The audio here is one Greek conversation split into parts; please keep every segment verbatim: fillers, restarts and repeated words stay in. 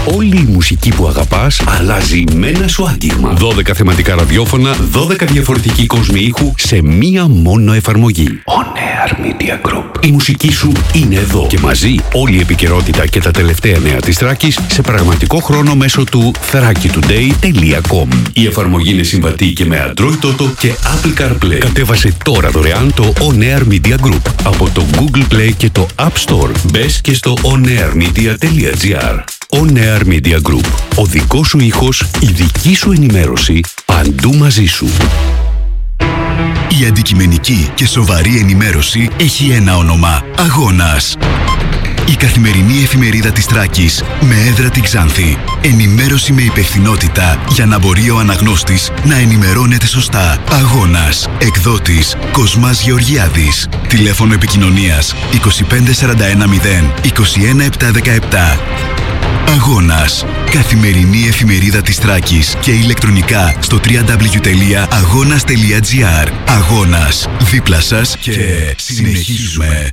Όλη η μουσική που αγαπάς αλλάζει με ένα σου άγγιγμα. δώδεκα θεματικά ραδιόφωνα, δώδεκα διαφορετικοί κόσμοι ήχου σε μία μόνο εφαρμογή. On Air Media Group. Η μουσική σου είναι εδώ και μαζί όλη η επικαιρότητα και τα τελευταία νέα της Θράκης σε πραγματικό χρόνο μέσω του θράκη τουντέι τελεία κομ. Η εφαρμογή είναι συμβατή και με Android Auto και Apple CarPlay. Κατέβασε τώρα δωρεάν το On Air Media Group από το Google Play και το App Store. Μπες και στο onairmedia τελεία gr. On Air Media Group. Ο δικός σου ήχος, η δική σου ενημέρωση, παντού μαζί σου. Η αντικειμενική και σοβαρή ενημέρωση έχει ένα όνομα: Αγώνας. Η καθημερινή εφημερίδα της Θράκης με έδρα την Ξάνθη. Ενημέρωση με υπευθυνότητα για να μπορεί ο αναγνώστης να ενημερώνεται σωστά. Αγώνας. Εκδότης Κοσμάς Γεωργιάδης. Τηλέφωνο επικοινωνίας είκοσι πέντε σαράντα ένα μηδέν είκοσι ένα επτακόσια δεκαεπτά. Αγώνας. Καθημερινή εφημερίδα της Θράκης και ηλεκτρονικά στο double-u double-u double-u τελεία αγώνας τελεία gr. Αγώνας. Δίπλα σας και συνεχίζουμε.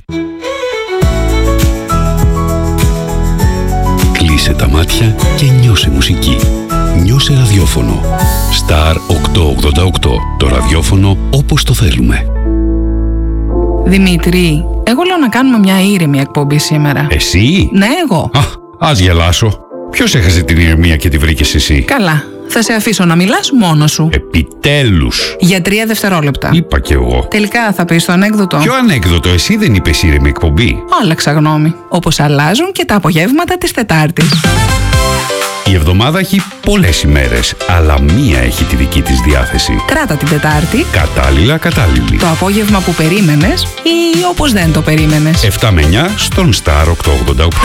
Κλείσε τα μάτια και νιώσε μουσική. Νιώσε ραδιόφωνο. Star οκτακόσια ογδόντα οκτώ. Το ραδιόφωνο όπως το θέλουμε. Δημήτρη, εγώ λέω να κάνουμε μια ήρεμη εκπομπή σήμερα. Εσύ? Ναι, εγώ. Α, ας γελάσω. Ποιος έχασε την ηρεμία και τη βρήκες εσύ? Καλά. Θα σε αφήσω να μιλάς μόνος σου. Επιτέλους. Για τρία δευτερόλεπτα. Είπα κι εγώ. Τελικά θα πεις το ανέκδοτο. Ποιο ανέκδοτο? Εσύ δεν είπες ήρεμη εκπομπή? Άλλαξα γνώμη. Όπως αλλάζουν και τα απογεύματα της Τετάρτης. Η εβδομάδα έχει πολλές ημέρες, αλλά μία έχει τη δική της διάθεση. Κράτα την Τετάρτη. Κατάλληλα, κατάλληλη. Το απόγευμα που περίμενες ή όπως δεν το περίμενες. επτά με εννιά στον Star οκτακόσια ογδόντα οκτώ.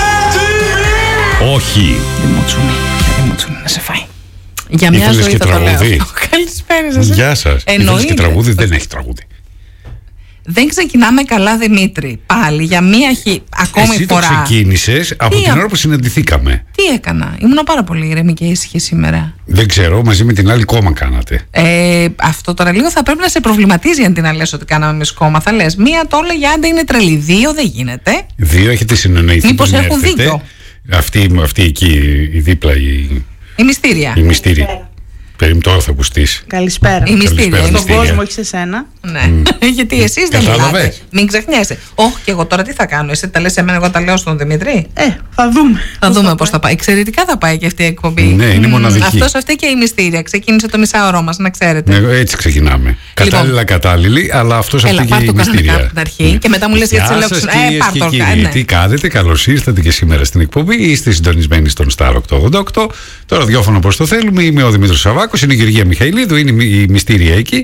Όχι. Δημότσουνε. Δημότσουνε να σε φάει. Για μια Ήθελες ζωή και θα το λέω. τραγούδι? Καλησπέρα σας. Γεια σας. Ήθελες και τραγούδι? Δεν έχει τραγούδι. Δεν ξεκινάμε καλά, Δημήτρη. Πάλι για μία χι... ακόμη Εσύ φορά. Εσύ το ξεκίνησες από Τι την α... ώρα που συναντηθήκαμε. Τι έκανα? Ήμουν πάρα πολύ ήρεμη και ήσυχη σήμερα. Δεν ξέρω, μαζί με την άλλη κόμμα κάνατε. Ε, αυτό τώρα λίγο θα πρέπει να σε προβληματίζει αν την να λες ότι κάναμε εμείς κόμμα. Θα λες μία το έλεγε άντε είναι τρελή. Δύο δεν γίνεται. Δύο έχετε συνεννοηθεί. Μήπως πριν έχουν έρθετε. δίκιο. Αυτή, αυτή εκεί η δίπλα η, η μυστήρια. Η μυστήρια. Περίμενε τώρα θα ακουστείς. Καλησπέρα. Η μυστήρια. Στον κόσμο, όχι σε σένα. Ναι. Mm. Γιατί εσείς δεν μιλάτε. Μην ξεχνιέσαι. Όχι, και εγώ τώρα τι θα κάνω. Εσύ τα λες σε μένα, εγώ τα λέω στον Δημήτρη. Ε, θα δούμε. Θα δούμε πώς θα πάει. Εξαιρετικά θα πάει και αυτή η εκπομπή. Ναι, είναι μοναδική. Αυτός, αυτή και η μυστήρια. Ξεκίνησε το μισάωρό μας, να ξέρετε. Ναι, έτσι ξεκινάμε. Κατάλληλα, λοιπόν, κατάλληλη, αλλά αυτός αυτή και η μυστήρια. Από την αρχή και μετά μου λες για τις ελεύθερες. Ε, πάρ' το κάνει. Τι κάνετε, καλώς ήρθατε και σήμερα στην εκπομπή. Είστε συντονισμένοι στον Star οκτακόσια ογδόντα οκτώ. Το ραδιόφωνο όπως το θέλουμε. Είμαι ο Δημήτρης Σαββάκος, είναι η Γεωργία Μιχαηλίδου, είναι η μυστήρια εκεί.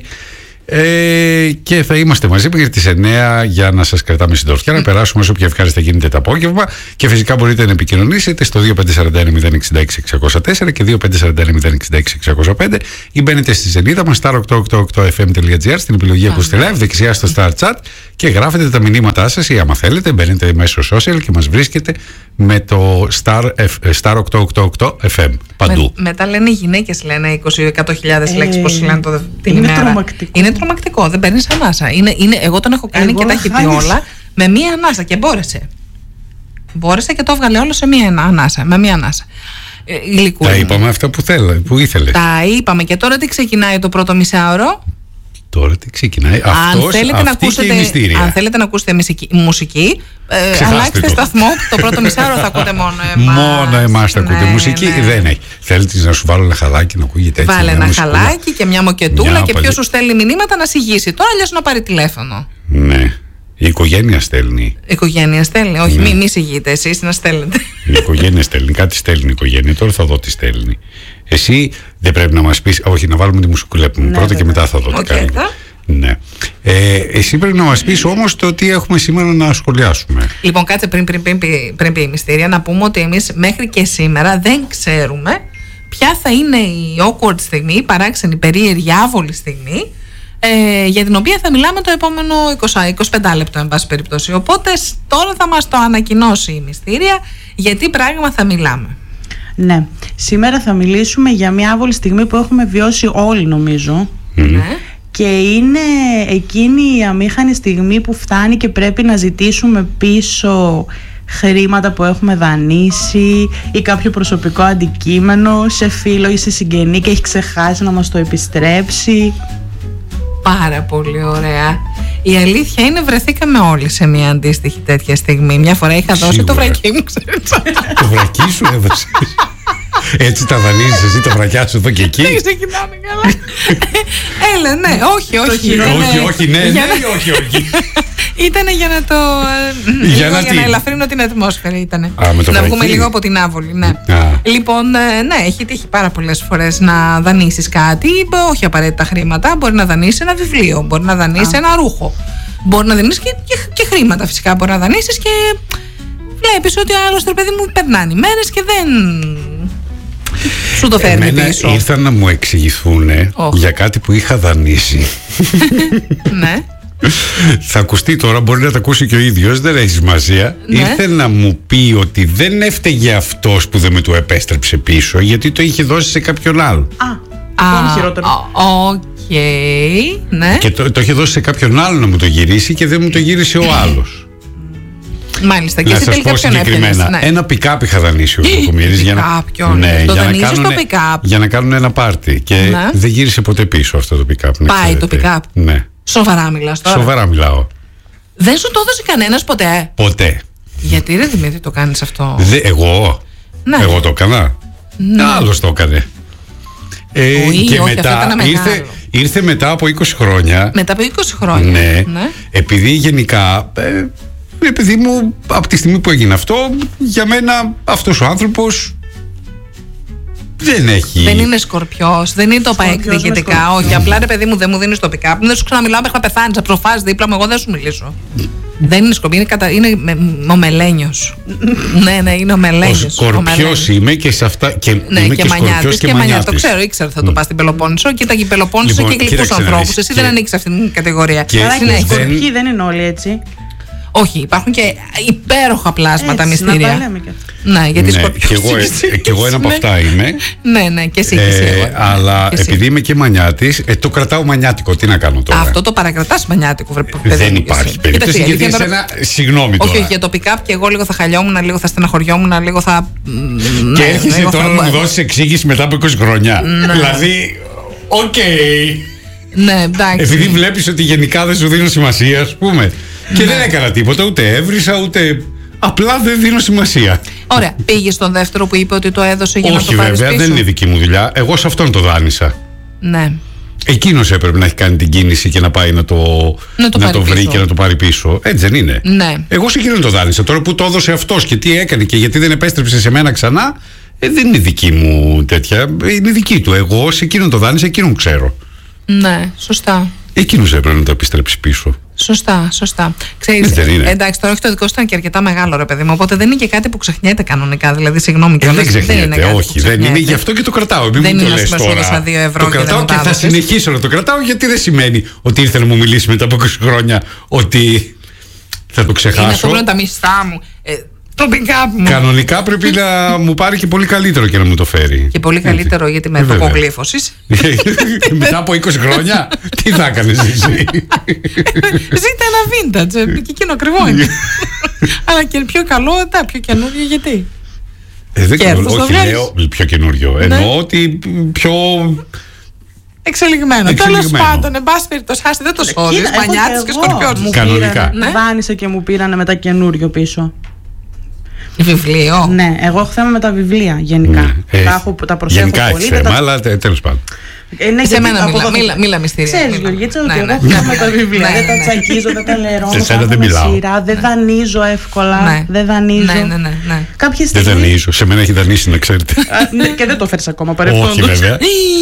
Ε, και θα είμαστε μαζί μέχρι τις εννιά για να σας κρατάμε συντροφιά, να περάσουμε όσο πιο ευχάριστα γίνεται το απόγευμα. Και φυσικά μπορείτε να επικοινωνήσετε στο δύο πέντε σαράντα ένα μηδέν εξήντα έξι εξακόσια τέσσερα και δύο πέντε σαράντα ένα μηδέν εξήντα έξι εξακόσια πέντε ή μπαίνετε στη σελίδα μας star οκτακόσια ογδόντα οκτώ εφ εμ τελεία gr στην επιλογή Ακούστε Live δεξιά στο Star Chat και γράφετε τα μηνύματά σας ή άμα θέλετε μπαίνετε μέσω social και μας βρίσκετε με το Star, Star οκτακόσια ογδόντα οκτώ εφ εμ παντού. Με, μετά λένε οι γυναίκες λένε είκοσι εκατό χιλιάδες ε, λέξεις πώς λένε το, την είναι ημέρα. Τρομακτικό. Είναι τρομακτικό, δεν παίρνεις ανάσα. Είναι, είναι, εγώ τον έχω κάνει εγώ και τα έχει πει όλα με μία ανάσα και μπόρεσε. Μπόρεσε και το έβγαλε όλο σε μία ανάσα, με μία ανάσα. Ε, τα είπαμε αυτά που, θέλε, που ήθελες. Τα είπαμε και τώρα τι ξεκινάει το πρώτο μισάωρο. Τώρα τι ξεκινάει. Αυτός, αν θέλετε αυτή να ακούσετε, και η μυστήρια. Αν θέλετε να ακούσετε μουσική, μουσική ε, αλλάξτε το. σταθμό. Το πρώτο μισάωρο θα ακούτε μόνο εμάς. Μόνο εμάς θα ακούτε ναι, μουσική. Ναι. Δεν έχει. Θέλετε να σου βάλω ένα χαλάκι να ακούγεται έτσι? Βάλε ένα μουσικούλα. Χαλάκι και μια μοκετούλα μια και παλι... ποιος σου στέλνει μηνύματα να συγγύσει. Τώρα αλλιώς να πάρει τηλέφωνο. Ναι. Η οικογένεια στέλνει. Η οικογένεια στέλνει. Όχι, ναι. Μην μη συγγείτε. Εσείς να στέλνετε. Η οικογένεια στέλνει. Κάτι στέλνει η οικογένεια. Τώρα θα δω τι στέλνει. Εσύ δεν πρέπει να μας πεις. Όχι, να βάλουμε τη μουσικούλα ναι, πρώτα βέβαια. Και μετά θα δω τι okay, κάνει. Ναι. Ε, εσύ πρέπει να μας πεις όμως το τι έχουμε σήμερα να σχολιάσουμε. Λοιπόν, κάτσε πριν, πριν, πριν, πριν πει η μυστήρια να πούμε ότι εμείς μέχρι και σήμερα δεν ξέρουμε ποια θα είναι η awkward στιγμή, η παράξενη, περίεργη, άβολη στιγμή ε, για την οποία θα μιλάμε το επόμενο είκοσι με είκοσι πέντε λεπτό εν πάση περιπτώσει. Οπότε τώρα θα μας το ανακοινώσει η μυστήρια γιατί πράγμα θα μιλάμε. Ναι, σήμερα θα μιλήσουμε για μια άβολη στιγμή που έχουμε βιώσει όλοι νομίζω. Mm. Ναι. Και είναι εκείνη η αμήχανη στιγμή που φτάνει και πρέπει να ζητήσουμε πίσω χρήματα που έχουμε δανείσει ή κάποιο προσωπικό αντικείμενο σε φίλο ή σε συγγενή και έχει ξεχάσει να μας το επιστρέψει. Πάρα πολύ ωραία. Η αλήθεια είναι βρεθήκαμε όλοι σε μια αντίστοιχη τέτοια στιγμή. Μια φορά είχα δώσει Σίγουρα. το βρακί μου, ξέρεις. Το βρακί σου έδωσες. Έτσι τα δανείζεις εσύ τα βρακιά σου εδώ και εκεί. Δεν ξεκινάμε καλά. Έλα, ναι, όχι, όχι. ήτανε- Όχι, όχι, ναι, ναι, για να- ή όχι, όχι. Ήτανε για να το. ε, Για λίγο να για τι? να ελαφρύνω την ατμόσφαιρα. Ήτανε. Α, με το να βρακί. βγούμε λίγο από την άβολη. Ναι. Α. Λοιπόν, ε, ναι, έχει τύχει πάρα πολλές φορές να δανείσεις κάτι, όχι απαραίτητα χρήματα. Μπορεί να δανείσεις ένα βιβλίο, μπορεί να δανείσεις ένα ρούχο. Μπορεί να δανείσεις και, και, και χρήματα φυσικά. Μπορεί να δανείσεις και βλέπεις ότι άλλωστε, ρε παιδί μου, περνάνε οι μέρες και δεν σου το φέρνει Εμένα πίσω. ήρθαν να μου εξηγηθούν Οχ. για κάτι που είχα δανείσει. Ναι. Θα ακουστεί τώρα, μπορεί να το ακούσει και ο ίδιος, δεν έχει σημασία. Ναι. Ήρθε να μου πει ότι δεν έφταιγε αυτός που δεν με το επέστρεψε πίσω, γιατί το είχε δώσει σε κάποιον άλλο. Α, ακόμη χειρότερο. α, Οκ, ναι. Και το, το είχε δώσει σε κάποιον άλλο να μου το γυρίσει και δεν μου το γύρισε ο άλλος. Μάλιστα. Και Να εσύ σας τελικά πω ποιον έπαιρνες, συγκεκριμένα. ναι. Ένα pick-up είχα δανείσει ο Κακομοίρης για να, Pick-up, ποιον? Το για να δανείζεις το κάνουνε- pick-up? για να κάνουν ένα πάρτι. Και Ναι. δεν γύρισε ποτέ πίσω αυτό το pick-up. να Πάει το ξέρετε. pick-up? Ναι. Σοβαρά μιλάς τώρα. Σοβαρά μιλάω. Δεν σου το έδωσε κανένας ποτέ. Ποτέ. Γιατί ρε Δημήτρη το κάνεις αυτό? Δε, εγώ. Ναι. Εγώ το έκανα. Άλλος το έκανε. Ε, Ουί, και όχι, αυτό μετά ήταν ήρθε, μεγάλο. ήρθε μετά από είκοσι χρόνια. Μετά από είκοσι χρόνια. Ναι, επειδή γενικά, ε, επειδή μου από τη στιγμή που έγινε αυτό, για μένα αυτός ο άνθρωπος δεν έχει. Δεν είναι σκορπιός, δεν είναι το ΠΑΕΚ Σκορπιός με διοικητικά. σκορπιό. Όχι, απλά ρε παιδί μου δεν μου δίνεις το pick-up. Δεν σου ξαναμιλάω μέχρι να πεθάνεις, να προφάσεις δίπλα μου. Εγώ δεν σου μιλήσω. Δεν είναι σκορπιό, είναι, κατα... είναι με... ο μελένιος. Ναι, ναι, είναι ο Ο μελένιος. Σκορπιός είμαι και σε αυτά. Και Ναι, είμαι και, και μανιάτης Σκορπιός και, και μανιάτης. Το μανιάτης. ξέρω, ήξερα ότι θα το πας στην Πελοπόννησο. Κοίτα, η Πελοπόννησο Λοιπόν, και γλυκούς κοίταξε να ανθρώπους. δεις. Εσύ Και- δεν ανήκεις σε αυτήν την κατηγορία. Και- Αλλά και οι Συνέχισε. δεν- σκορπιοί δεν είναι όλοι έτσι. Όχι, υπάρχουν και υπέροχα πλάσματα Έτσι, να μυστήρια. τα λέμε και αυτά. Ναι, γιατί Ναι, σκορπιός και εγώ, είσαι. ε, και εγώ ένα από Ναι. αυτά είμαι. Ναι, ναι, και εσύ. Και εσύ, Ε, εγώ. αλλά Και εσύ. επειδή είμαι και μανιάτης, ε, το κρατάω μανιάτικο. Τι να κάνω τώρα. Αυτό το παρακρατάς μανιάτικο, βρε παιδί δεν μου, υπάρχει εσύ. περίπτωση. Κοίταξε, η Γιατί αλήθεια εσένα, τώρα- συγγνώμη τώρα. Όχι, όχι, για το pick-up και εγώ λίγο θα χαλιόμουν, λίγο θα στεναχωριόμουν, λίγο θα. Και Ναι, έρχεσαι λίγο τώρα θα- να μου δώσει εξήγηση μετά από είκοσι χρόνια. Δηλαδή, οκ. Ναι, εντάξει. Επειδή βλέπει ότι γενικά δεν σου δίνω σημασία, α πούμε. Και δεν έκανα τίποτα, ούτε έβρισα, ούτε. Απλά δεν δίνω σημασία. Ωραία, πήγε στον δεύτερο που είπε ότι το έδωσε για να Όχι το πάρει βέβαια, πίσω. δεν είναι δική μου δουλειά. Εγώ σε αυτόν το δάνεισα. Ναι. Εκείνος έπρεπε να έχει κάνει την κίνηση και να πάει να το, Να το πάρει βρει πίσω. και να το πάρει πίσω. Έτσι δεν είναι. Ναι. Εγώ σε εκείνον το δάνεισα. Τώρα που το έδωσε αυτός και τι έκανε και γιατί δεν επέστρεψε σε μένα ξανά, ε, δεν είναι δική μου τέτοια. Είναι δική του. Εγώ σε εκείνον το δάνεισα, εκείνον ξέρω. Ναι, σωστά. Εκείνος έπρεπε να το επιστρέψει πίσω. Σωστά, σωστά. Ξέρεις, Έτσι δεν είναι. εντάξει, τώρα όχι το δικό σου ήταν και αρκετά μεγάλο, ρε παιδί μου. Οπότε δεν είναι και κάτι που ξεχνιέται κανονικά. Δηλαδή, συγγνώμη Ε, κιόλας, δεν ξεχνιέται, είναι κάτι όχι. που Δεν είναι, ξεχνιέται. γι' αυτό και το κρατάω. Μην Δεν μου το είναι, λες ας πούμε, σου τώρα. έδωσα δύο ευρώ Το και δεν κρατάω μου και τα θα έδωσες. συνεχίσω να το κρατάω, γιατί δεν σημαίνει ότι ήρθε να μου μιλήσει μετά από είκοσι χρόνια ότι θα το Είναι ξεχάσω. αυτό που είναι τα μισθά μου. Ε, το pick-up μου. Κανονικά πρέπει να μου πάρει και πολύ καλύτερο και να μου το φέρει. Και πολύ Έτσι. καλύτερο γιατί με Ε, βέβαια. τοκογλύφωσης. Μετά από είκοσι χρόνια, τι θα έκανες εσύ. Ζήτα ένα vintage, ε, και εκείνο ακριβό είναι. Αλλά και πιο καλό, τα πιο καινούργιο γιατί. Ε, δεν Κέρδος ξέρω, το όχι βγάζεις. λέω πιο καινούριο. Ναι. Εννοώ ότι πιο. Εξελιγμένο. Τέλο Εξελιγμένο. πάντων, εν πάση περιπτώσει, άστη δεν το σώζει. Κοίτα, έχω Μανιάτη και εγώ. σκορπιό. Μου Κανονικά. πήρανε- Ναι. Δάνεισα και μου πήρανε μετά καινούριο πίσω. Βιβλίο. Ναι, εγώ έχω θέμα με τα βιβλία γενικά. Ναι, τα, ε, έχω, τα προσέχω γενικά πολύ. έχει δεν θέμα, τα- αλλά τέλο πάντων. Ε, ναι, Σε γιατί μένα από μίλα, εδώ- μίλα, μίλα μυστήρια. Ξέρεις, μίλα. Γεωργίτσα, ότι Ναι, εγώ ναι. έχω θέμα με τα βιβλία. Ναι, Δεν τα ναι. τσακίζω, δεν τα λερώνω. Σε σένα κάθομαι δεν μιλάω. σειρά, δεν δανείζω εύκολα. Ναι. Δεν δανείζω. Ναι, ναι, ναι, ναι. Κάποια Δεν στιγμή. δανείζω. Σε μένα έχει δανείσει, να ξέρετε. Α, ναι, και δεν το φέρεις ακόμα Όχι, παρεπτόντως. βέβαια.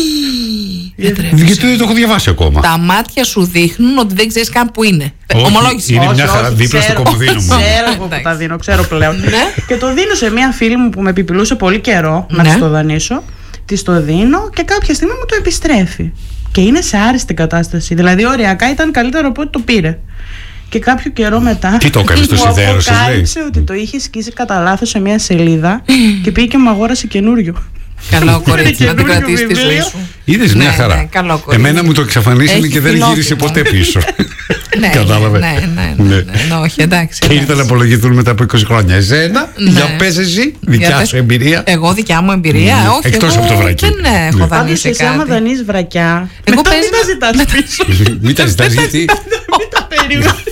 Δεν τρέπεσαι. Γιατί δεν το έχω διαβάσει ακόμα. Τα μάτια σου δείχνουν ότι δεν ξέρει καν που είναι. Όχι, Ομολόγηση. είναι Όχι, μια χαρά όχι, δίπλα στο ξέρω. κομμωδίνο μου. Ξέρω εγώ που Εντάξει. τα δίνω, ξέρω πλέον. Ναι. Και το δίνω σε μία φίλη μου που με επιπηλούσε πολύ καιρό να Ναι. της το δανείσω. Της το δίνω και κάποια στιγμή μου το επιστρέφει. Και είναι σε άριστη κατάσταση. Δηλαδή, οριακά ήταν καλύτερο από ό,τι το πήρε. Και κάποιο καιρό μετά. Τι το έκανες, το μου σιδέρωσες, λέει? αποκάλυψε ότι το είχε σκίσει κατά λάθος σε μία σελίδα και πήγε και μου αγόρασε καινούριο. Καλό κορίτσι, να την κρατήσει τη ζωή σου. Είδες, μια Ναι, χαρά. ναι, καλό κορίτσι. Εμένα μου το εξαφανίσανε Έχει και δεν φιλόφιλο. γύρισε ποτέ πίσω. Ναι, Κατάλαβε. ναι, ναι, ναι, ναι, ναι, όχι, εντάξει. Και ήρθαν να εντάξει. απολογηθούν μετά από είκοσι χρόνια. Εσένα, Ναι. για πες εσύ, Για δικιά πες. σου εμπειρία. Εγώ δικιά μου εμπειρία, Mm. όχι. Εκτός εγώ από το βρακί. Δεν έχω Ναι. Πάντως δανείσει εσύ άμα κάτι. δανείς βρακιά, Εγώ μετά παίζω μην τα ζητάς μετά- πίσω. Μην τα ζητάς γιατί. Μην τα περιμένεις.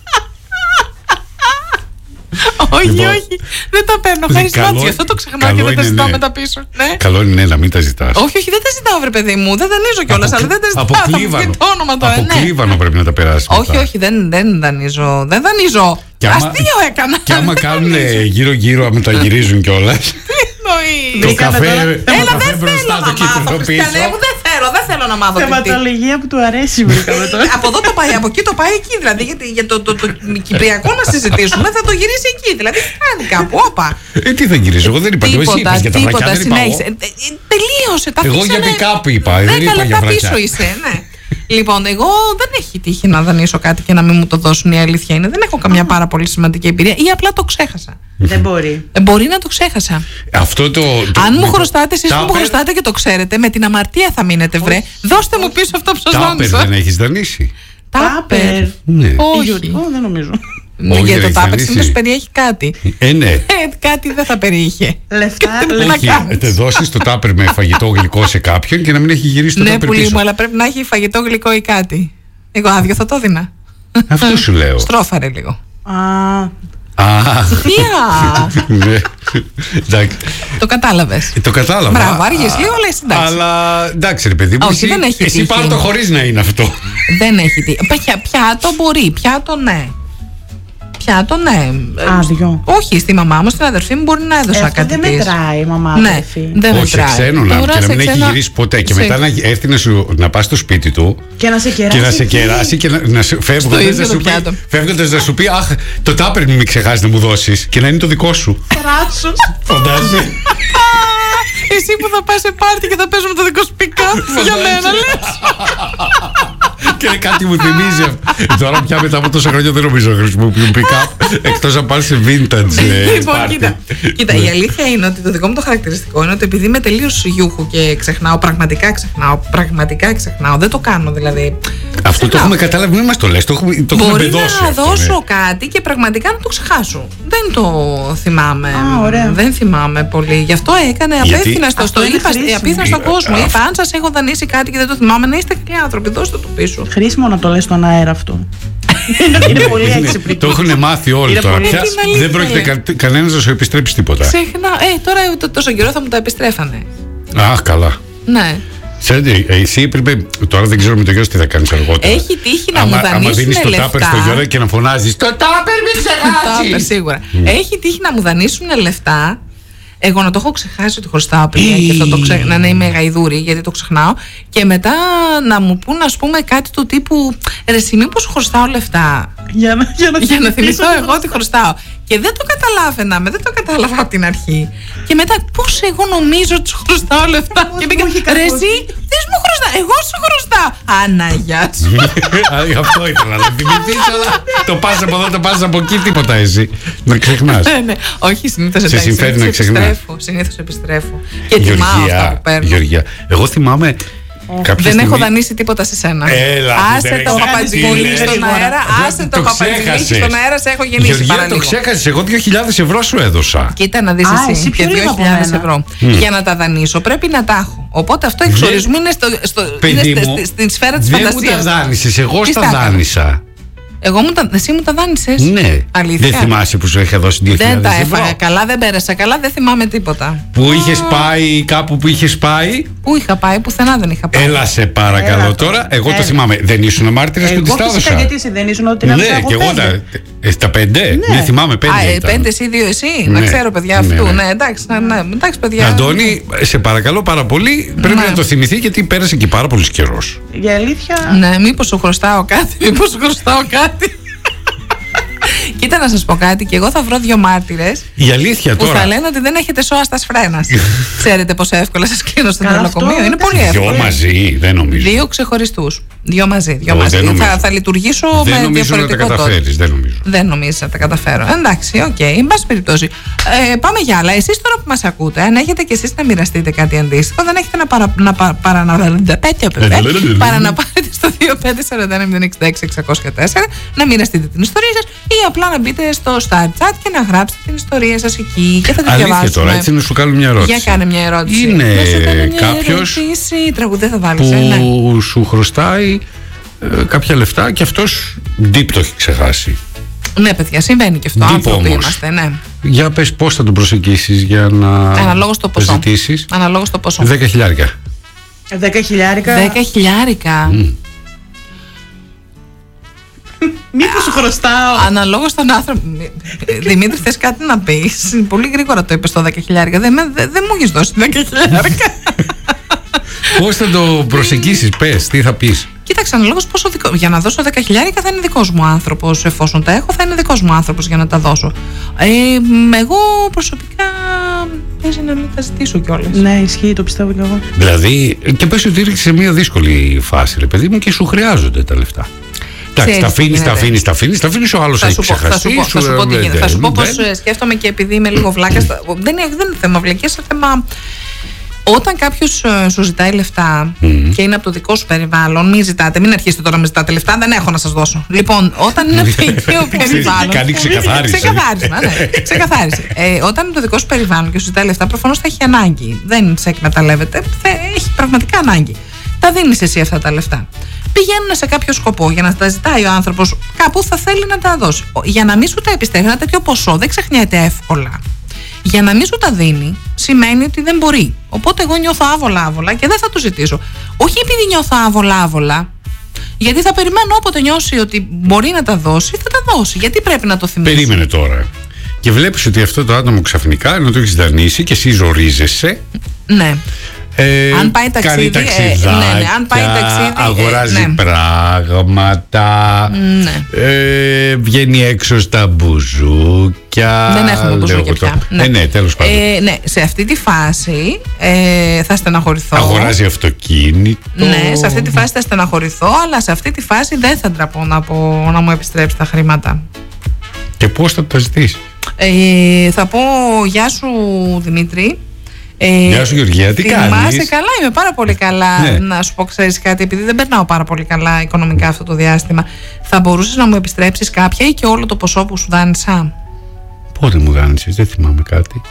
Όχι, Λοιπόν, όχι. Δεν τα παίρνω. Ευχαριστώ. καλό- Γι' αυτό το ξεχνάω καλό και δεν τα είναι, ζητάω ναι. μετά πίσω. Ναι. Καλό είναι να μην τα ζητάς. Όχι, όχι, δεν τα ζητάω, βρε παιδί μου. Δεν δανείζω κιόλα, Από αλλά κλ- δεν τα ζητάω. από Θα μου κλίβανο. πει το όνομα τώρα. Από Ναι. κλίβανο πρέπει να τα περάσεις Όχι, μετά. όχι, δεν, δεν δανείζω. Δεν δανείζω. Και άμα- Αστείο έκανα. Και άμα Δεν κάνουν δανείζω. γύρω-γύρω, άμα τα γυρίζουν κιόλα. Τι εννοείς? Το Μπήκαμε καφέ, τώρα. το Έλα, καφέ δεν μπροστά, θέλω το να κίτρινο μάθω, Χριστιανέ πίσω. μου. Δεν θέλω, δεν θέλω να μάθω. τι- Θεματολογία που του αρέσει βρήκαμε τώρα. Από εδώ το πάει, από εκεί το πάει εκεί. Δηλαδή, γιατί για το, το, το, Κυπριακό να συζητήσουμε θα το γυρίσει εκεί. Δηλαδή, κάνει κάπου. Όπα. Ε, τι θα γυρίσω, εγώ δεν είπα. Εσύ Τίποτα, είπες για τα βρακιά, τίποτα. δεν είπα Συνέχισε. εγώ. Ε, ε, Τελείωσε. Τα Εγώ αφήσανε- για pick-up είπα, δεν Δέκα είπα για λεπτά βρακιά. πίσω είσαι, ναι. Λοιπόν, εγώ δεν έχει τύχει να δανείσω κάτι και να μην μου το δώσουν, η αλήθεια είναι. Δεν έχω καμιά πάρα πολύ σημαντική εμπειρία ή απλά το ξέχασα. Δεν μπορεί. Ε, μπορεί να το ξέχασα. Αυτό το. το- Αν μου το- χρωστάτε, εσείς που μου Τάπερ- χρωστάτε και το ξέρετε, με την αμαρτία θα μείνετε, βρε. Δώστε μου πίσω αυτό που σας Τάπερ δάνεισα. δεν έχει δανείσει. Τάπερ. Ναι. Όχι. Ω, δεν νομίζω. Ναι, Όχι, για δεν το έχει τάπερ δανείσει. συνήθως περιέχει κάτι. Ε, ναι. Ε, κάτι δεν θα περιείχε. Λεφτά, Τι να λεφτά. κάνεις. Όχι, δώσει το τάπερ με φαγητό γλυκό σε κάποιον και να μην έχει γυρίσει το Ναι, τάπερ πουλί πίσω. μου, αλλά πρέπει να έχει φαγητό γλυκό ή κάτι. Εγώ άδειο θα το δίνα. Αυτό σου λέω. Στρώφαρε λίγο. Α, Α, Ποια! ναι. Εντάξει. Το κατάλαβες. Το κατάλαβα. Μπράβο, άργες λίγο, αλλά εσύ εντάξει. Αλλά εντάξει, ρε παιδί μου, Όχι, εσύ, δεν έχει εσύ τύχει. πάρ' το χωρίς να είναι αυτό. Δεν έχει τι. Πια, πιάτο μπορεί, πιάτο ναι. Πιάτο ναι. Ε, άδειο. Όχι, στη μαμά μου, στην αδερφή μου μπορεί να έδωσα Ε, αυτό κάτι δεν της. μετράει, μαμά, Ναι, αδερφή. δεν Όχι, μετράει. ξένο να, Τώρα και να σε μην έχει ξένα- γυρίσει ποτέ. Και σε- μετά να έρθει να, σου, να πας στο σπίτι του Και να σε κεράσει. και να σε εκεί. κεράσει και να, να σου, φεύγοντας, ίδιο να το σου πει, πιάτο. φεύγοντας να σου πει αχ, το τάπερ μην ξεχάσει να μου δώσεις και να είναι το δικό σου. Θράσος. Φαντάζεσαι. Εσύ που θα πας σε πάρτι και θα παίζουμε το δικό σου pick-up για μένα, λες. Και κάτι μου θυμίζει αυτό. Τώρα πια μετά από τόσα χρόνια δεν νομίζω να χρησιμοποιούν pick-up εκτός να πάνε σε vintage ε, Λοιπόν, party. κοίτα, κοίτα, η αλήθεια είναι ότι το δικό μου το χαρακτηριστικό είναι ότι επειδή είμαι τελείως γιούχου και ξεχνάω, πραγματικά ξεχνάω, πραγματικά ξεχνάω, δεν το κάνω δηλαδή. Αυτό το Ξεχνάω. έχουμε καταλάβει, μην μας το λες, το έχουμε, το έχουμε Μπορεί μπεδώσει να αυτό, δώσω ναι. κάτι και πραγματικά να το ξεχάσω. Δεν το θυμάμαι. Α, ωραία. Δεν θυμάμαι πολύ. Γι' αυτό έκανε Γιατί απίθυνα στο, αυτό στο είναι είπα, χρήσιμο. απίθυνα στον Ε, κόσμο. α, Είπα, αν σας έχω δανείσει κάτι και δεν το θυμάμαι, να είστε καλοί άνθρωποι, δώστε το πίσω. Χρήσιμο να το λες στον αέρα αυτό. Είναι πολύ Είναι- έξυπνη. Το έχουν μάθει όλοι Είναι τώρα πολύ- πια. Είναι την αλήθεια, Δεν πρόκειται λέει. κα, κανένας να σου επιστρέψει τίποτα. Ξεχνάω. Ε, τώρα το, τόσο καιρό θα μου τα επιστρέφανε. Αχ, καλά. Ναι. Ξέρετε, εσύ έπρεπε. Τώρα δεν ξέρω με το γιο τι θα κάνει αργότερα. Έχει τύχει να Άμα- μου Άμα δανείσουν δίνει το λεφτά. τάπερ στο γιο και να φωνάζει. Το τάπερ μην Τάπερ, ξεχάσει! σίγουρα. Έχει τύχει να μου δανείσουν λεφτά. Εγώ να το έχω ξεχάσει ότι χρωστάω πριν και αυτό το ξε... να είμαι γαϊδούρη γιατί το ξεχνάω. Και μετά να μου πούν, α πούμε, κάτι του τύπου ρε, εσύ μήπως σου χρωστάω λεφτά. Για να, για να, Για να θυμηθώ εγώ ότι χρωστάω. Και δεν το καταλάβαινα, με, δεν το κατάλαβα από την αρχή. Και μετά, πώς εγώ νομίζω ότι σου χρωστάω λεφτά. Πώς Και μου πήγα, έχει ρε, κακώσει. εσύ δεν μου χρωστάω, εγώ σου χρωστάω. Αναγιά σου. Α, γι' αυτό ήθελα να θυμηθεί, αλλά το πα από εδώ, το πα από εκεί, τίποτα εσύ. Να ξεχνά. Ναι, ναι. Όχι, συνήθως εντάξει. συμφέρει συνήθως να ξεχνάς. επιστρέφω, Συνήθως επιστρέφω. Και τιμάω αυτά που παίρνω. Γεωργία, εγώ θυμάμαι. Κάποια Δεν στιγμή- έχω δανείσει τίποτα σε σένα. Έλα, άσε δεν το έχεις παπατζημούλι δανείσει, στον λες. αέρα. Άσε το παπατζημούλι ξέχασες. στον αέρα, σε έχω γεννήσει Γεωργία, το παραλίγο. ξέχασες. Εγώ δύο χιλιάδες ευρώ σου έδωσα. Κοίτα να δεις Α, εσύ, εσύ και πιο λίγο από δύο χιλιάδες μένα. ευρώ. Για να τα δανείσω πρέπει να τα έχω. Οπότε αυτό εξ Δεν- ορισμού είναι, στο, στο, είναι Παιδί στη- μου, στη- στην σφαίρα της δεν μου τα φαντασίας. δάνεισες, εγώ Τι στα στα έκανα? δάνεισα. Εγώ μου τα, εσύ μου τα δάνεισες. Ναι. Αλήθεια. Δεν θυμάσαι που σου είχα δώσει δύο Δεν χιλιάδες τα ευρώ. έφαγα καλά, δεν πέρασα καλά, δεν θυμάμαι τίποτα. Που είχε πάει κάπου που είχε πάει. Πού είχα πάει, πουθενά δεν είχα πάει. Έλα σε παρακαλώ Έλα τώρα. τώρα. Εγώ το Έλα. θυμάμαι. Δεν ήσουν μάρτυρας που τη Εγώ τα φυσικά έδωσα. γιατί εσύ δεν ήσουν ότι την έδωσα Ναι, από και εγώ πέντε. τα. ε, Στα πέντε. Ναι, θυμάμαι πέντε. Α, ε, ήταν. πέντε εσύ, δύο εσύ. Ναι. Να ξέρω, παιδιά, Ναι, αυτού. ναι. Ναι, εντάξει, ναι, ναι, εντάξει, παιδιά. Αντώνη, σε παρακαλώ πάρα πολύ. Πρέπει Ναι. να το θυμηθεί γιατί πέρασε και πάρα πολύ καιρό. Για αλήθεια. Ναι, μήπως σου χρωστάω κάτι, μήπως σου χρωστάω κάτι. Κοίτα να σας πω κάτι, και εγώ θα βρω δύο μάρτυρες Η αλήθεια που τώρα. θα λένε ότι δεν έχετε σώαστας φρένας. Ξέρετε πόσο εύκολα σας κλείνω στο Καλά, νοσοκομείο. αυτό Είναι εντάξει. πολύ Δυο εύκολο. μαζί, δεν νομίζω. Δύο ξεχωριστούς. Δυο μαζί. Δυο Ω, μαζί. δεν νομίζω. Θα, θα λειτουργήσω Δεν με νομίζω να τα διαφορετικό τρόπο. καταφέρεις, δεν νομίζω. Δεν νομίζω να τα καταφέρω. Εντάξει, οκ, okay, εν πάση περιπτώσει. Ε, πάμε για άλλα. Εσείς τώρα που μας ακούτε, αν έχετε κι εσείς να μοιραστείτε κάτι αντίστοιχο, δεν έχετε να παρα, να πα, παρα, να, παρά να πάρετε στο δύο πέντε τέσσερα ένα μηδέν έξι έξι εξακόσια τέσσερα να μοιραστείτε την ιστορία σας ή απλά να μπείτε στο Star Chat και να γράψετε την ιστορία σας εκεί και θα τη Αλήθεια διαβάσουμε. τώρα, έτσι να σου κάνω μια ερώτηση. Για κάνε μια ερώτηση. Είναι Να σε κάνω μια κάποιος ερώτηση. Τραγουδέ θα βάλεις, που ε, ναι. σου χρωστάει ε, κάποια λεφτά και αυτός deep το έχει ξεχάσει. Ναι, παιδιά, συμβαίνει και αυτό. Deep Άνθρωποι όμως. είμαστε, ναι. Για πες πώς θα τον προσεγγίσεις για να Αναλόγως το ποσό. ζητήσεις. Αναλόγως το ποσό. Δέκα χιλιάρικα. Δέκα χιλιάρικα. Δέκα χιλιάρικα. Mm. Μήπως σου χρωστάω. Αναλόγως τον άνθρωπο. Δημήτρη, θες κάτι να πεις? Πολύ γρήγορα το είπες το δέκα χιλιάρικα. Δεν, με- δεν, δεν μου έχεις δώσει δέκα χιλιάρικα. Πώς θα το προσεγγίσεις, πες, τι θα πεις. Κοίταξε, αναλόγως πόσο δικό. Για να δώσω δέκα χιλιάρικα θα είναι δικός μου άνθρωπος. Εφόσον τα έχω, θα είναι δικός μου άνθρωπος για να τα δώσω. Ε, εγώ προσωπικά παίζει να μην τα ζητήσω κιόλας. Ναι, ισχύει, το πιστεύω κι εγώ. Δηλαδή, και πες ότι ήρθες σε μια δύσκολη φάση, ρε παιδί μου, και σου χρειάζονται τα λεφτά. Εντάξει, Ξέρεις τα τι αφήνεις, τα γίνεται. αφήνεις, τα αφήνεις, τα αφήνεις, ο άλλος Θα έχει σου, πω, θα, ξεχαστεί. σου πω, θα σου πω τι ε, γίνεται. Θα σου πω δεν- πώς ε, σκέφτομαι και επειδή είμαι λίγο βλάκα. στα- Δεν είναι, δεν είναι θέμα βλακίας, είναι θέμα. Όταν κάποιο σου ζητάει λεφτά και είναι από το δικό σου περιβάλλον, μην ζητάτε, μην αρχίσετε τώρα να με ζητάτε λεφτά, δεν έχω να σας δώσω. Λοιπόν, όταν είναι από το οικείο περιβάλλον. Κάνει ξεκαθάριση. Ξεκαθάρισμα, ναι. Ξεκαθάριση. Ε, όταν είναι το δικό σου περιβάλλον και σου ζητάει λεφτά, προφανώς θα έχει ανάγκη. Δεν σε εκμεταλλεύεται, θα έχει πραγματικά ανάγκη. Τα δίνεις εσύ αυτά τα λεφτά. Πηγαίνουν σε κάποιο σκοπό για να τα ζητάει ο άνθρωπος, κάπου θα θέλει να τα δώσει. Για να μην σου τα επιστρέφει, ένα τέτοιο ποσό δεν ξεχνιέται εύκολα. Για να μην σου τα δίνει, σημαίνει ότι δεν μπορεί. Οπότε εγώ νιώθω άβολα-άβολα και δεν θα το ζητήσω. Όχι επειδή νιώθω άβολα-άβολα, γιατί θα περιμένω όποτε νιώσει ότι μπορεί να τα δώσει, θα τα δώσει. Γιατί πρέπει να το θυμίσει. Περίμενε τώρα. Και βλέπεις ότι αυτό το άτομο ξαφνικά, ενώ το έχεις δανείσει και εσύ ζορίζεσαι. Ναι. Ε, Αν πάει ταξίδι, κάνει ε, ταξιδάκια, ναι, ναι, αν πάει ταξίδι, ε, αγοράζει ναι. πράγματα, Ναι. ε, βγαίνει έξω στα μπουζούκια. Δεν έχουμε μπουζούκια λέω πια. το- Ναι. Ε, ναι, τέλος πάντων. Ε, ναι, σε αυτή τη φάση ε, θα στεναχωρηθώ. Αγοράζει αυτοκίνητο. Ναι, σε αυτή τη φάση θα στεναχωρηθώ, αλλά σε αυτή τη φάση δεν θα ντραπώ να, πω, να μου επιστρέψει τα χρήματα. Και πώς θα τα ζητήσει. Ε, θα πω γεια σου Δημήτρη. Ε, Γεια σου, Γεωργία, τι θυμάσαι κάνεις? καλά, είμαι πάρα πολύ καλά. Ναι. Να σου πω, ξέρεις κάτι, επειδή δεν περνάω πάρα πολύ καλά οικονομικά αυτό το διάστημα, θα μπορούσες να μου επιστρέψεις κάποια ή και όλο το ποσό που σου δάνεισα? Πότε μου δάνεισες, δεν θυμάμαι κάτι.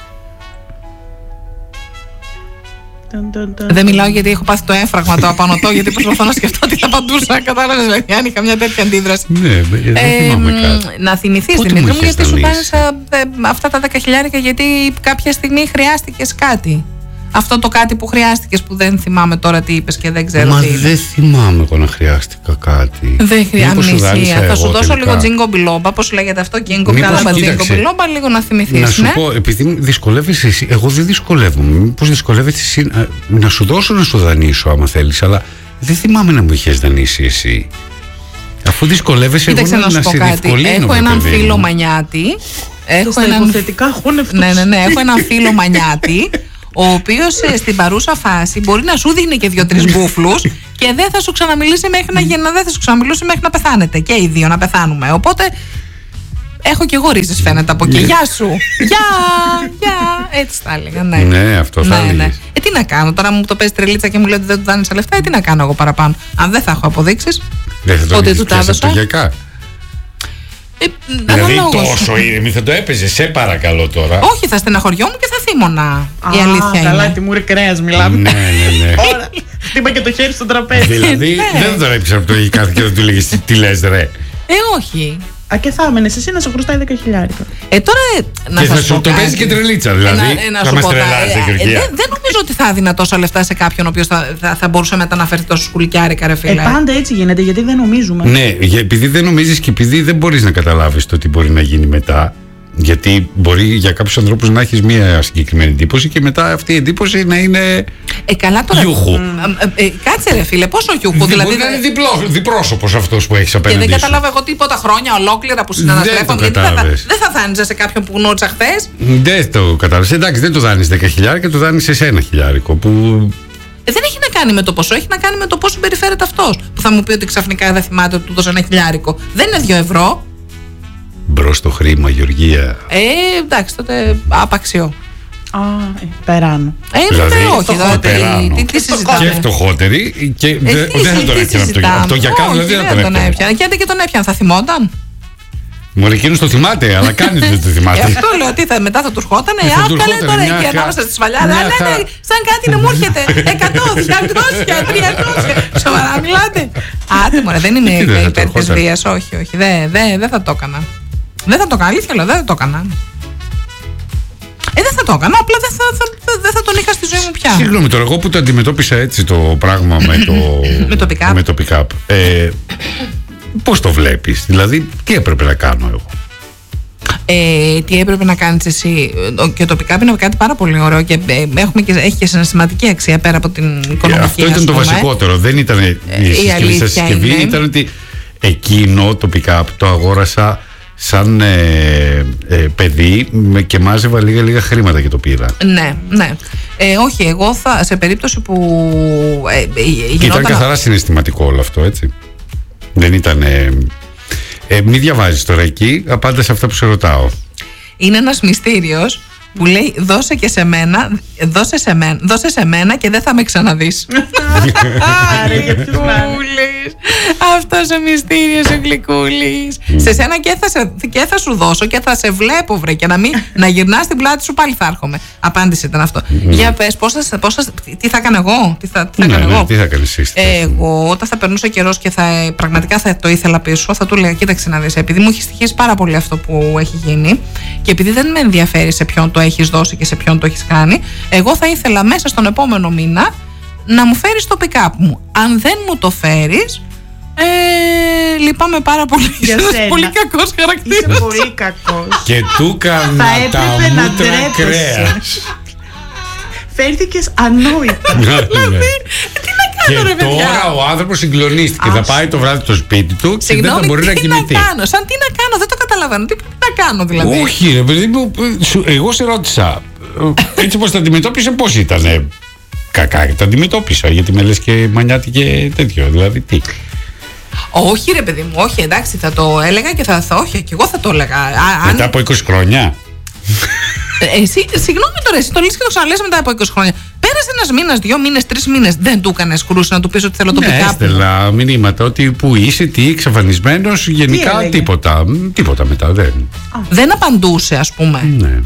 Ταν, ταν, ταν. Δεν μιλάω γιατί έχω πάθει το έμφραγμα το απανωτό, γιατί προσπαθώ να σκεφτώ τι θα απαντούσα. Κατάλαβες, δηλαδή, αν είχα μια τέτοια αντίδραση. Ναι, δεν Ε, θυμάμαι μ, κάτι. να θυμηθείς Πότε Δημήτρη μου μου, είχες γιατί σου δανείσει? δάνεισα ε, αυτά τα δέκα χιλιάρικα, γιατί κάποια στιγμή χρειάστηκες κάτι. Αυτό το κάτι που χρειάστηκες που δεν θυμάμαι τώρα τι είπες και δεν ξέρω Μα τι είναι. δεν θυμάμαι εγώ να χρειάστηκα κάτι. Δεν χρειάζεται Μήπως σου δάνεισα αμνησία. Θα σου εγώ δώσω τελικά. λίγο τζίνγκο μπιλόμπα. Πώς λέγεται αυτό, τζίνγκο Μήπως, μπιλόμπα, τζίνγκο κοίταξε, μπιλόμπα, λίγο να θυμηθείς. Να σου ναι. πω, επειδή δυσκολεύεσαι εσύ, εγώ δεν δυσκολεύομαι. Μήπως δυσκολεύεσαι εσύ, α, να σου δώσω να σου δανείσω άμα θέλεις, αλλά δεν θυμάμαι να μου είχες δανείσει εσύ. Αφού δυσκολεύεσαι, εγώ Κοίταξε να, να σου να πω σε κάτι. διευκολύνω. Έχω βρε έναν παιδί μου. φίλο μανιάτη. Έχω Στα έναν υποθετικά χώνευτος. Ναι, ναι, ναι. Έχω έναν φίλο μανιάτη, ο οποίος στην παρούσα φάση μπορεί να σου δίνει και δύο-τρεις μπούφλους και δεν θα σου ξαναμιλήσει μέχρι να γεννά, δεν θα σου ξαναμιλήσει μέχρι να πεθάνετε. Και οι δύο να πεθάνουμε. Οπότε έχω και εγώ ρίζες φαίνεται από εκεί. Γεια σου! Γεια! Γεια! Έτσι τα έλεγα, ναι. Ναι, αυτό θα ναι, ναι. έλεγες. Ε, τι να κάνω τώρα, μου το παίζει τρελίτσα και μου λέει ότι δεν του δάνεισα λεφτά, ε, τι να κάνω εγώ παραπάνω. Αν δεν θα έχω αποδείξεις. Δεν θα τον Ότι έχεις του τα πιάσει έδωσα. αυτογειακά. Ε, Δηλαδή αναλόγως. τόσο ήρεμη θα το έπαιζε, σε παρακαλώ τώρα. Όχι, θα στεναχωριόμουν και θα θύμωνα. Η Α, αλήθεια καλά, είναι. τιμούρι κρέας μιλάμε. Ναι, ναι, ναι. Ωραία. Χτύπα και το χέρι στο τραπέζι. Δηλαδή Ναι. δεν τον έπεισε από το κάθε και δεν του λέγε τι λες ρε. Ε, όχι. Α, και θα έμενες εσύ να σου χρωστάει δέκα χιλιάρικα. Ε, τώρα ε, να Και σας θα σου πω το κάτι. παίζει και τρελίτσα, δηλαδή. Ε, να- ε, να Θα σου μας πω τα- τρελάζει, ε, ε, Γεωργία. δεν, δεν νομίζω ότι θα έδινα τόσα λεφτά σε κάποιον ο οποίος θα, θα, θα μπορούσε μετά να φέρει τόσο σκουλικιάρικα, ρε Ε, φίλε. πάντα έτσι γίνεται, γιατί δεν νομίζουμε. Ναι, για- επειδή δεν νομίζεις και επειδή δεν μπορείς να καταλάβεις το τι μπορεί να γίνει μετά. Γιατί μπορεί για κάποιους ανθρώπους να έχεις μία συγκεκριμένη εντύπωση και μετά αυτή η εντύπωση να είναι Ε, καλά τώρα. γιούχου. Ε, ε, κάτσε, ρε φίλε, πόσο γιούχου. Δηλαδή, Δηλαδή, μπορεί να είναι διπλό, διπρόσωπος αυτός που έχεις και απέναντι δεν σου. κατάλαβα εγώ τίποτα χρόνια ολόκληρα που Δεν συναναστρέφω. το Γιατί δεν θα, κατάλαβες. δεν θα θάνιζα σε κάποιον που γνώρισα χθες. Δεν το κατάλαβες. Εντάξει, δεν του δάνεις δέκα χιλιάρικα, του δάνεις ένα χιλιάρικο που Ε, δεν έχει να κάνει με το ποσό, έχει να κάνει με το πώς συμπεριφέρεται αυτός. Που θα μου πει ότι ξαφνικά δεν θυμάται ότι του δώσε ένα χιλιάρικο. Δεν είναι δύο ευρώ. Μπρος το χρήμα, Γεωργία. Ε, εντάξει, τότε απαξιό. Α, ε, περάνω. Ε, Δηλαδή, βέβαια, όχι. Δηλαδή, περάνω. τι, τι συζητάμε. Και φτωχότερη και Ε, δεν τι- δεν θα τι τον έπιανα από το- συζητάμε. από το για κάτω, Όχι, δεν θα δεν τον τον έπιανα. έπιανα. Και άντε και τον έπιανα, θα θυμόταν. Μωρέ, εκείνος το θυμάται, αλλά κάνει ότι δεν το Ε, θυμάται. αυτό λέω ότι θα, μετά θα του ερχότανε. Ε, θα Α, του καλέ ερχότανε τώρα μια εκεί χα- ανάμεσα στη σφαλιάδα. μια Ναι, ναι, χα- σαν κάτι να μου έρχεται εκατό, διακόσια, τριακόσια. Σοβαρά μιλάτε. Άντε μωρέ, δεν είμαι Τι δεν θα υπέρ το της ερχόταν. βίας. Όχι, όχι, δεν δε, δε θα το έκανα. Δεν θα το έκανα, αλήθεια λέω, δεν θα το έκανα. Ε, δεν θα το έκανα, απλά δεν θα, θα, θα, δεν θα τον είχα στη ζωή μου πια. Συγγνώμη τώρα, εγώ που το αντιμετώπισα έτσι το πράγμα με το, Με το pick-up. με το pick-up, ε, πώς το βλέπεις, δηλαδή τι έπρεπε να κάνω εγώ. Ε, τι έπρεπε να κάνεις εσύ. Ο- Και το pick-up είναι κάτι πάρα πολύ ωραίο και, ε, έχουμε και έχει και συναισθηματική αξία πέρα από την Και οικονομική. αυτό ήταν ας το πούμε. βασικότερο, δεν ήταν η συσκευή αλήθεια στα συσκευή, είναι. ήταν ότι εκείνο το pick-up το αγόρασα σαν ε, ε, παιδί με- και μάζευα λίγα λίγα χρήματα και το πήρα. Ναι, ναι. Ε, όχι, εγώ θα, σε περίπτωση που ε, ε, Και γινόταν... ήταν καθαρά συναισθηματικό όλο αυτό, έτσι. Δεν ήταν. Ε, ε, μην διαβάζεις τώρα εκεί, απάντα σε αυτά που σε ρωτάω. Είναι ένας μυστήριος που λέει δώσε και σε μένα, δώσε σε μένα, δώσε σε μένα και δεν θα με ξαναδείς. Άρα, γιατί να είναι. Γλυκούλης. Αυτός ο μυστήριος ο Γλυκούλης. Σε σένα και θα, σε, και θα σου δώσω και θα σε βλέπω βρε και να, μην, να γυρνάς την πλάτη σου πάλι θα έρχομαι. Απάντηση ήταν αυτό. Για πες πώς θα, πώς θα, τι θα κάνω εγώ. Τι θα, τι θα Ναι, κάνω ναι, εγώ. τι θα κάνεις εσύ. Εγώ, όταν θα περνούσε ο καιρός και θα, πραγματικά θα το ήθελα πίσω, θα του έλεγα: κοίταξε να δεις, επειδή μου έχει στοιχήσει πάρα πολύ αυτό που έχει γίνει και επειδή δεν με ενδιαφέρει σε ποιον το έχεις δώσει και σε ποιον το έχεις κάνει, εγώ θα ήθελα μέσα στον επόμενο μήνα να μου φέρεις το pick-up μου. Αν δεν μου το φέρεις, ε, λυπάμαι πάρα πολύ. Για Είσαι ένας σένα. πολύ κακός Είσαι χαρακτήρας. πολύ κακός. Και του έκανα Θα τα έπρεπε να μούτρα ντρέπεσαι. κρέας. Φέρθηκες ανόητα. Ναι. κάνω, ρε, Και παιδιά? τώρα ο άνθρωπος συγκλονίστηκε. Θα Άσε. πάει το βράδυ στο σπίτι του και δεν θα Συγγνώμη, μπορεί να τι κοιμηθεί. να κάνω, σαν τι να κάνω, δεν το καταλαβαίνω. Τι πρέπει να κάνω δηλαδή. Όχι, ρε παιδί μου, σου- εγώ σε ρώτησα. ε, Έτσι όπως τα αντιμετώπισε, πώς ήταν. Κακά τα αντιμετώπισα, γιατί με λες και μανιάτη και τέτοιο. Δηλαδή τι. Όχι, ρε παιδί μου, όχι, εντάξει, θα το έλεγα και θα. θα όχι, και εγώ θα το έλεγα. Α, αν- Μετά από είκοσι χρόνια. Ε, Εσύ, συγγνώμη τώρα, εσύ το λες και το ξαναλες μετά από είκοσι χρόνια. Πέρασε ένας μήνας, δύο μήνες, τρεις μήνες. Δεν του έκανες κρούση να του πεις ότι θέλω το Ναι, pick-up. έστελα μηνύματα ότι που είσαι, τι, εξαφανισμένος, γενικά έλεγε? τίποτα. Μ, Τίποτα μετά, δεν. Δεν απαντούσε, ας πούμε. Ναι.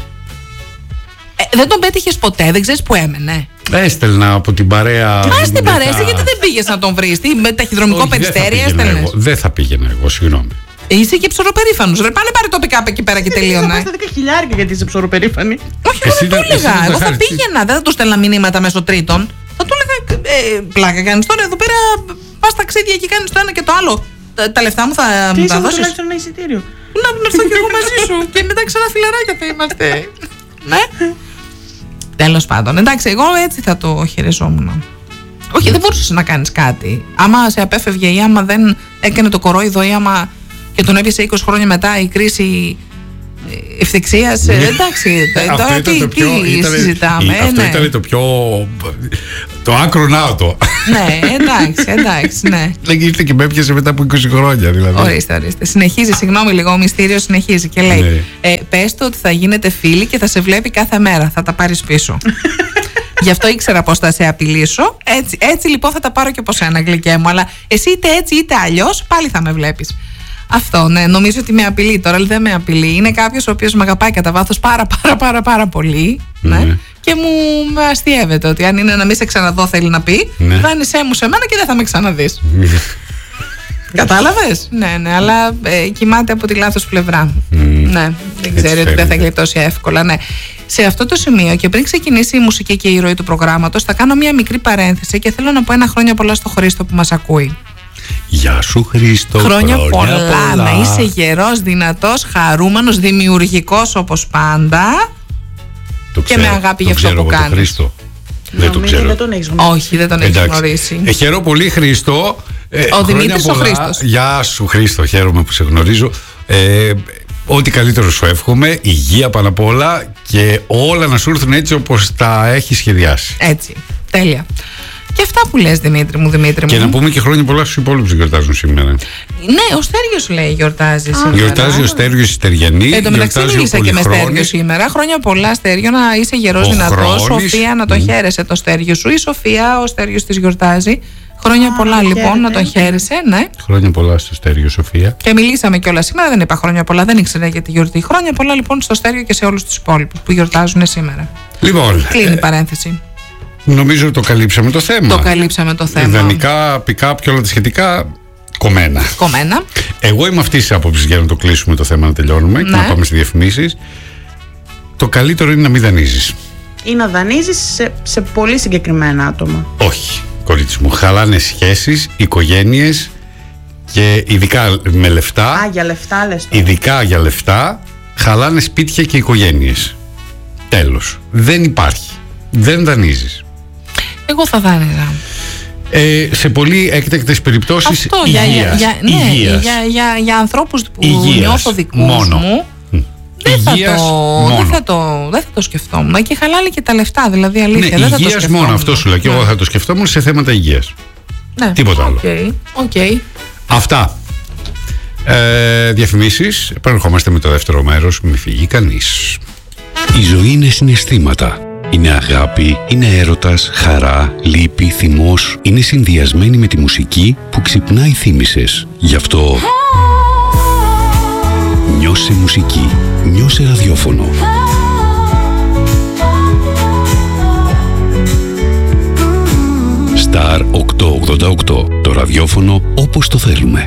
Ε, δεν τον πέτυχες ποτέ, δεν ξέρεις που έμενε. Έστελνα από την παρέα. Μα στην μετά- παρέα, γιατί δεν πήγες να τον βρεις. Τι, με ταχυδρομικό Όχι, δεν θα περιστέρι πήγαινα έστελνες. εγώ. Δεν θα πήγαινα εγώ, συγγνώμη. Είσαι και ψωροπερήφανος. Ρε, πάνε πάρε το pick-up εκεί πέρα και Θα τελείωνε. πας τα δέκα χιλιάρικα γιατί είσαι ψωροπερήφανη. Όχι, εγώ Εσύ δεν το δεν- εσύ έλεγα. δεν Εγώ τα θα χάρη- πήγαινα, δεν θα του στέλνα μηνύματα μέσω τρίτων. Θα του έλεγα, ε, πλάκα κάνεις τώρα εδώ πέρα. Πας ταξίδια και κάνεις το ένα και το άλλο. Τα, τα λεφτά μου θα Τι μου είσαι τα μου δώσεις. τουλάχιστον ένα εισιτήριο. Να έρθω και εγώ μαζί σου. Και μετά ξανά φιλαράκια θα είμαστε. Ναι. Τέλος πάντων. Εντάξει, εγώ έτσι θα το χειριζόμουν. Όχι, δεν μπορούσε να κάνεις κάτι. Άμα σε απέφευγε ή άμα δεν έκανε το κορόιδο ή άμα και τον έπιασε είκοσι χρόνια μετά η κρίση ευθυξίας. ε, εντάξει, Αυτό τώρα ήταν τι, το πιο- τι ήταν- συζητάμε. η- Αυτό ναι. ήταν το πιο. Το άκρο ναότο. Ναι, εντάξει, εντάξει, ναι. Δεν ήρθε και με έπιασε μετά από είκοσι χρόνια δηλαδή. Ορίστε, ορίστε. Συνεχίζει, συγγνώμη λίγο, ο μυστήριο συνεχίζει και λέει: Ναι. ε, πες του ότι θα γίνετε φίλοι και θα σε βλέπει κάθε μέρα. Θα τα πάρεις πίσω. Γι' αυτό ήξερα πώς θα σε απειλήσω. Έτσι, έτσι λοιπόν θα τα πάρω και από σένα, γλυκέ μου. Αλλά εσύ είτε έτσι είτε αλλιώς πάλι θα με βλέπεις. Αυτό, ναι. Νομίζω ότι με απειλεί τώρα, αλλά δεν με απειλεί. Είναι κάποιος ο οποίος με αγαπάει κατά βάθος πάρα πάρα πάρα πάρα πολύ. Ναι. Ναι. Και μου με αστιεύεται ότι αν είναι να μην σε ξαναδώ, θέλει να πει, Ναι. δάνεισέ μου σε μένα και δεν θα με ξαναδείς. Κατάλαβες? Ναι, ναι, αλλά ε, κοιμάται από τη λάθος πλευρά. Ναι, δεν ξέρει ότι δεν θα φαίνεται. γλιτώσει εύκολα. Ναι. Σε αυτό το σημείο και πριν ξεκινήσει η μουσική και η ροή του προγράμματος, θα κάνω μια μικρή παρένθεση και θέλω να πω ένα χρόνια πολλά στο Χρήστο που μας ακούει. Γεια σου Χρήστο. Χρόνια πολλά, να είσαι γερός, δυνατός, χαρούμενος, δημιουργικός όπως πάντα. Το και ξέρω, με αγάπη το για αυτό ξέρω που εγώ, το κάνεις. Χρήστο. Δεν το Νομίζω ξέρω. δεν τον έχεις γνωρίσει. Όχι, δεν τον έχει γνωρίσει. Ε, χαίρομαι πολύ Χρήστο. Ε, χρόνια Δημήτρης ο πολλά. Χρήστος. Γεια σου Χρήστο, χαίρομαι που σε γνωρίζω. Ε, ό,τι καλύτερο σου εύχομαι, υγεία πάνω απ' όλα και όλα να σου έρθουν έτσι όπως τα έχει σχεδιάσει. Έτσι, τέλεια. Και αυτά που λες, Δημήτρη μου, Δημήτρη μου. Και να πούμε και χρόνια πολλά στους υπόλοιπους που γιορτάζουν σήμερα. Ναι, ο Στέργιος λέει γιορτάζει Α, σήμερα. Γιορτάζει ο Στέργιος η Στεριανή. Εν τω μεταξύ μίλησα και με Στέργιο σήμερα. Χρόνια πολλά, Στέργιο, να είσαι γερός, δυνατός. Σοφία, να τον mm. χαίρεσαι το Στέργιο σου. Η Σοφία, ο Στέργιος της γιορτάζει. Χρόνια ah, πολλά λοιπόν, χαίρετε. Να τον χαίρεσαι, ναι. Χρόνια πολλά στο Στέργιο, Σοφία. Και μιλήσαμε κιόλα σήμερα, δεν είπα χρόνια πολλά, δεν ήξερα για τη γιορτή. Χρόνια πολλά λοιπόν στο Στέργιο και σε όλους τους υπόλοιπους που γιορτάζουν σήμερα. Λοιπόν. Κλείνει η ε... παρένθεση. Νομίζω το καλύψαμε το θέμα. Το καλύψαμε το θέμα. Ιδανικά, pick-up και όλα τα σχετικά κομμένα. Κομμένα. Εγώ είμαι αυτή τη άποψη για να το κλείσουμε το θέμα, να τελειώνουμε ναι. και να πάμε στις διαφημίσεις. Το καλύτερο είναι να μην δανείζεις. Ή να δανείζεις σε, σε πολύ συγκεκριμένα άτομα. Όχι, κορίτσι μου. Χαλάνε σχέσεις, οικογένειες και ειδικά με λεφτά. Α, για λεφτά λες τώρα. Ειδικά για λεφτά χαλάνε σπίτια και οικογένειες. Τέλος. Δεν υπάρχει. Δεν δανείζεις. Εγώ θα δάνειζα. Ε, σε πολύ έκτακτες περιπτώσεις αυτό, υγείας. Για, για, για, ναι, υγείας. Για, για, για ανθρώπους που υγείας, νιώθω δικούς μόνο. Μου δεν θα, το, δεν, θα το, δεν θα το σκεφτόμουν. Και χαλάει και τα λεφτά, δηλαδή αλήθεια. Ναι, δεν υγείας θα το μόνο, αυτό σου λέω. Και ναι. εγώ θα το σκεφτόμουν σε θέματα υγείας. Ναι. Τίποτα άλλο. Okay, okay. Αυτά. Ε, διαφημίσεις. Επανερχόμαστε με το δεύτερο μέρος. Μη φύγει κανείς. Η ζωή είναι συναισθήματα. Είναι αγάπη, είναι έρωτας, χαρά, λύπη, θυμός. Είναι συνδυασμένη με τη μουσική που ξυπνάει θύμησες. Γι' αυτό νιώσε μουσική, νιώσε ραδιόφωνο. Star οκτακόσια ογδόντα οκτώ. Το ραδιόφωνο όπως το θέλουμε.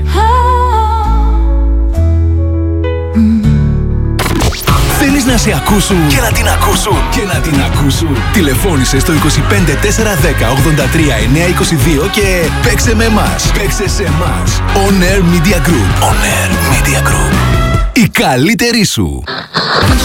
Θέλεις να σε ακούσουν και να την ακούσουν και να την ακούσουν. Τηλεφώνησε στο είκοσι πέντε τετρακόσια δέκα ογδόντα τρία εννιακόσια είκοσι δύο και παίξε με εμάς. Παίξε σε εμάς. On Air Media Group. On Air Media Group. Η καλύτερη σου.